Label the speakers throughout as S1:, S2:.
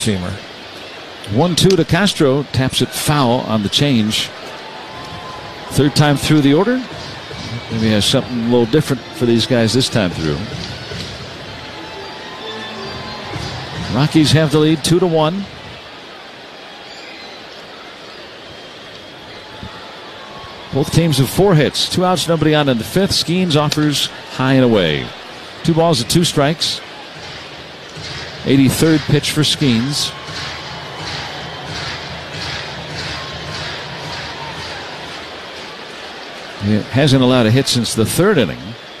S1: Seamer.
S2: 1-2 to Castro. Taps it foul on the change. Third time through the order. Maybe has something a little different for these guys this time through. Rockies have the lead 2-1. Both teams have 4 hits. 2 outs, nobody on in the 5th. Skeens offers high and away. 2 balls and 2 strikes. 83rd pitch for Skeens. He hasn't allowed a hit since the 3rd inning.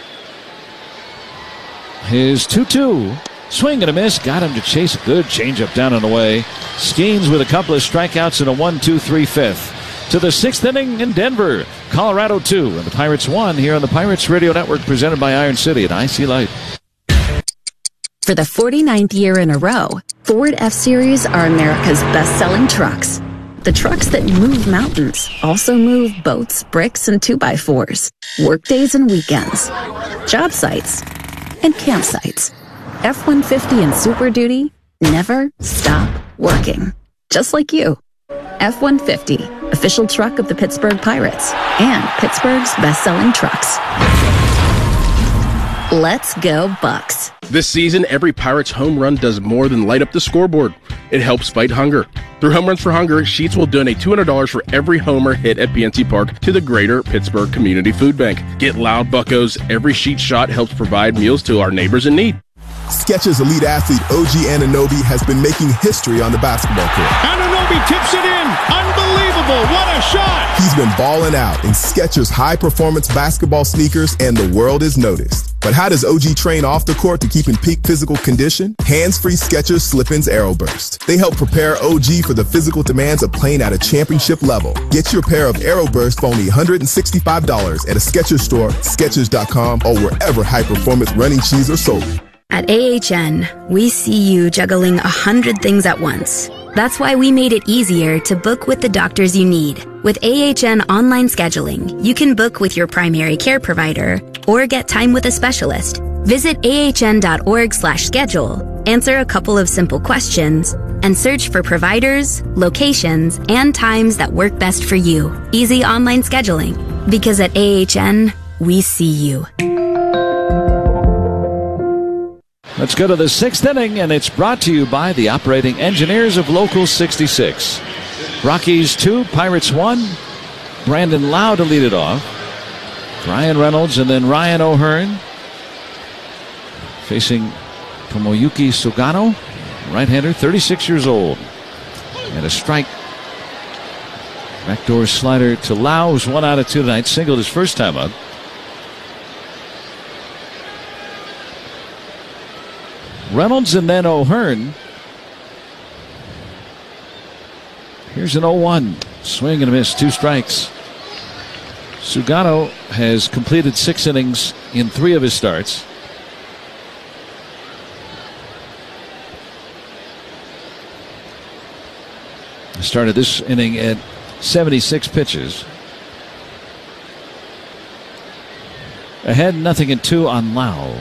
S2: His 2-2. Swing and a miss. Got him to chase a good changeup down and away. Skeens with a couple of strikeouts and a 1-2-3 5th. To the 6th inning in Denver. Colorado 2 and the Pirates 1 here on the Pirates Radio Network, presented by Iron City at IC Light.
S3: For the 49th year in a row, Ford F-Series are America's best-selling trucks. The trucks that move mountains also move boats, bricks, and 2x4s, workdays and weekends, job sites, and campsites. F-150 and Super Duty never stop working. Just like you. F-150, official truck of the Pittsburgh Pirates and Pittsburgh's best-selling trucks. Let's go Bucks.
S4: This season, every Pirates home run does more than light up the scoreboard. It helps fight hunger. Through Home Runs for Hunger, Sheetz will donate $200 for every homer hit at PNC Park to the Greater Pittsburgh Community Food Bank. Get loud, buccos. Every Sheetz shot helps provide meals to our neighbors in need.
S5: Skechers elite athlete OG Anunoby has been making history on the basketball court.
S6: Anunoby tips it in. Unbelievable. What a shot.
S5: He's been balling out in Skechers high-performance basketball sneakers, and the world is noticed. But how does OG train off the court to keep in peak physical condition? Hands-free Skechers Slip-ins AeroBurst. They help prepare OG for the physical demands of playing at a championship level. Get your pair of AeroBurst for only $165 at a Skechers store, Skechers.com, or wherever high-performance running shoes are sold.
S7: At AHN, we see you juggling 100 things at once. That's why we made it easier to book with the doctors you need. With AHN online scheduling, you can book with your primary care provider or get time with a specialist. Visit ahn.org/schedule, answer a couple of simple questions, and search for providers, locations, and times that work best for you. Easy online scheduling. Because at AHN, we see you.
S2: Let's go to the 6th inning, and it's brought to you by the operating engineers of Local 66. Rockies 2, Pirates 1. Brandon Lau to lead it off. Brian Reynolds and then Ryan O'Hearn facing Tomoyuki Sugano, right-hander, 36 years old. And a strike. Backdoor slider to Lau, who's 1 out of 2 tonight. Singled his first time up. Reynolds and then O'Hearn. Here's an 0-1. Swing and a miss, 2 strikes. Sugano has completed 6 innings in 3 of his starts. Started this inning at 76 pitches. Ahead 0-2 on Lau.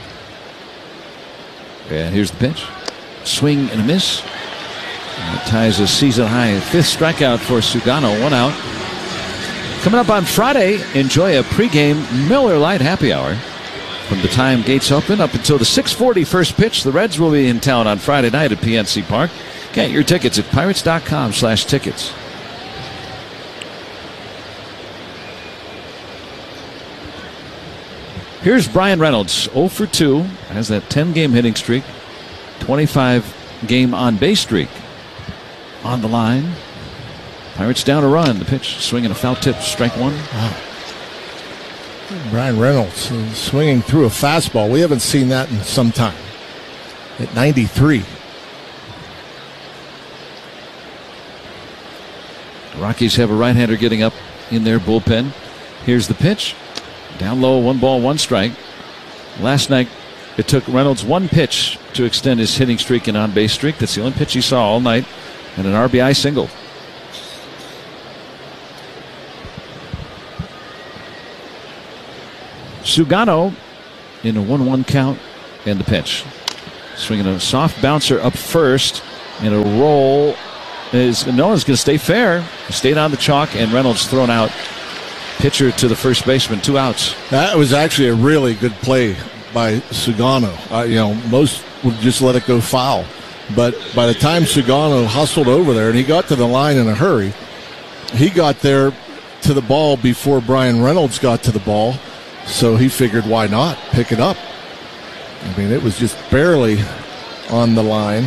S2: And here's the pitch. Swing and a miss. And it ties a season-high 5th strikeout for Sugano. 1 out. Coming up on Friday, enjoy a pregame Miller Lite happy hour. From the time gates open up until the 6:40 first pitch, the Reds will be in town on Friday night at PNC Park. Get your tickets at pirates.com/tickets. Here's Brian Reynolds, 0 for 2, has that 10-game hitting streak, 25-game on-base streak on the line. Pirates down a run. The pitch, swinging a foul tip, strike 1.
S1: Wow. Brian Reynolds swinging through a fastball. We haven't seen that in some time. At 93.
S2: The Rockies have a right-hander getting up in their bullpen. Here's the pitch. Down low, 1 ball, 1 strike. Last night, it took Reynolds 1 pitch to extend his hitting streak and on-base streak. That's the only pitch he saw all night, and an RBI single. Sugano in a 1-1 count, and the pitch. Swinging a soft bouncer up first. And a roll is Nolan's going to stay fair. Stayed on the chalk, and Reynolds thrown out. Pitcher to the first baseman, 2 outs.
S1: That was actually a really good play by Sugano. Most would just let it go foul. But by the time Sugano hustled over there and he got to the line in a hurry, he got there to the ball before Brian Reynolds got to the ball. So he figured, why not pick it up? I mean, it was just barely on the line.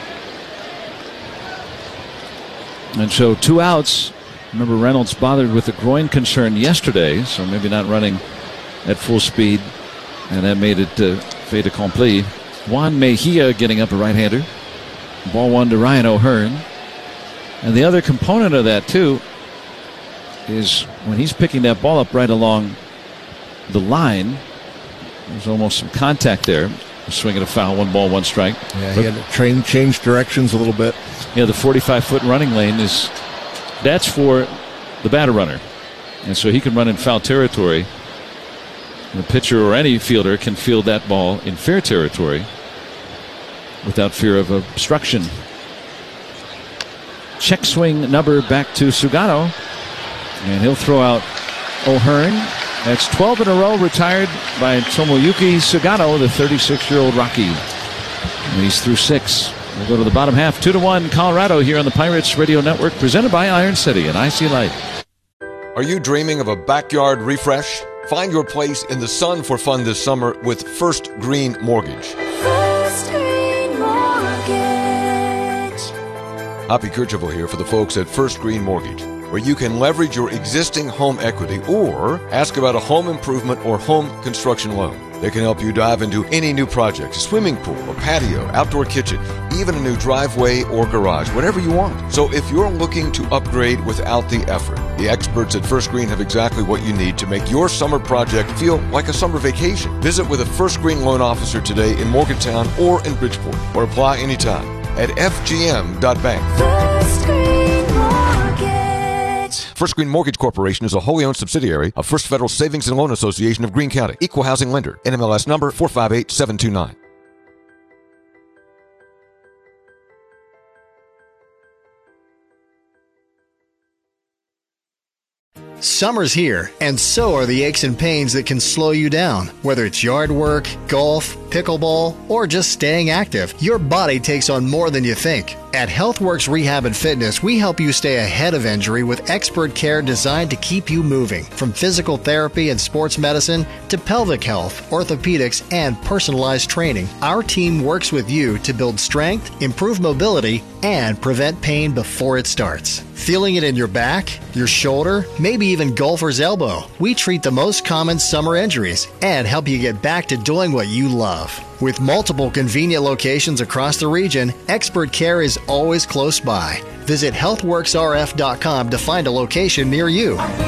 S2: And so 2 outs. Remember, Reynolds bothered with a groin concern yesterday, so maybe not running at full speed, and that made it fait accompli. Juan Mejia getting up, a right-hander. Ball 1 to Ryan O'Hearn. And the other component of that, too, is when he's picking that ball up right along the line, there's almost some contact there. A swing and a foul, 1 ball, 1 strike.
S1: Yeah, he had to change directions a little bit.
S2: Yeah, the 45-foot running lane that's for the batter runner. And so he can run in foul territory. The pitcher or any fielder can field that ball in fair territory without fear of obstruction. Check swing number back to Sugano. And he'll throw out O'Hearn. That's 12 in a row retired by Tomoyuki Sugano, the 36-year-old Rocky. And he's through 6. We'll go to the bottom half. 2-1 Colorado here on the Pirates Radio Network, presented by Iron City and IC Light.
S8: Are you dreaming of a backyard refresh? Find your place in the sun for fun this summer with First Green Mortgage.
S9: First Green Mortgage.
S8: Hoppy Kercheval here for the folks at First Green Mortgage, where you can leverage your existing home equity or ask about a home improvement or home construction loan. They can help you dive into any new project, a swimming pool, a patio, outdoor kitchen, even a new driveway or garage, whatever you want. So if you're looking to upgrade without the effort, the experts at First Green have exactly what you need to make your summer project feel like a summer vacation. Visit with a First Green loan officer today in Morgantown or in Bridgeport, or apply anytime at fgm.bank.
S9: First Green Mortgage.
S8: First Green Mortgage Corporation is a wholly owned subsidiary of First Federal Savings and Loan Association of Greene County. Equal housing lender. NMLS number 458729.
S10: Summer's here, and so are the aches and pains that can slow you down. Whether it's yard work, golf, pickleball, or just staying active, your body takes on more than you think. At HealthWorks Rehab and Fitness, we help you stay ahead of injury with expert care designed to keep you moving. From physical therapy and sports medicine to pelvic health, orthopedics, and personalized training, our team works with you to build strength, improve mobility, and prevent pain before it starts. Feeling it in your back, your shoulder, maybe even golfer's elbow? We treat the most common summer injuries and help you get back to doing what you love. With multiple convenient locations across the region, expert care is always close by. Visit healthworksrf.com to find a location near you.